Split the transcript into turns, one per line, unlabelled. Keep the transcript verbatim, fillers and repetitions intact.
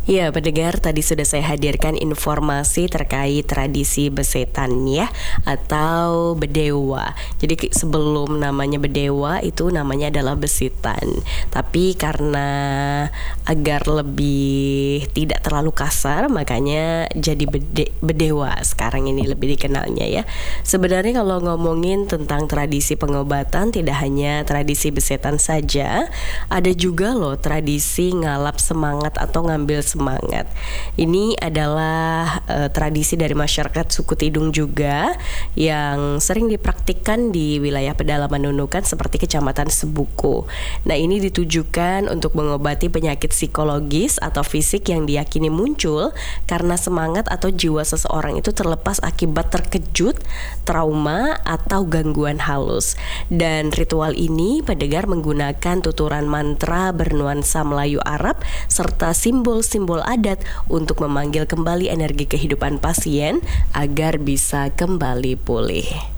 Ya, pendengar, tadi sudah saya hadirkan informasi terkait tradisi besetan ya, atau bedewa. Jadi ki- sebelum namanya bedewa itu namanya adalah besetan. Tapi karena agar lebih tidak terlalu kasar, makanya jadi bede- bedewa sekarang ini lebih dikenalnya ya. Sebenarnya kalau ngomongin tentang tradisi pengobatan, tidak hanya tradisi besetan saja, ada juga loh tradisi ngalap semangat atau ngambil semangat. Ini adalah eh, tradisi dari masyarakat suku Tidung juga yang sering dipraktikkan di wilayah pedalaman Nunukan seperti Kecamatan Sebuku. Nah, ini ditujukan untuk mengobati penyakit psikologis atau fisik yang diyakini muncul karena semangat atau jiwa seseorang itu terlepas akibat terkejut, trauma, atau gangguan halus. Dan ritual ini pendengar menggunakan tuturan mantra bernuansa Melayu Arab serta simbol-simbol adat untuk memanggil kembali energi kehidupan pasien agar bisa kembali pulih.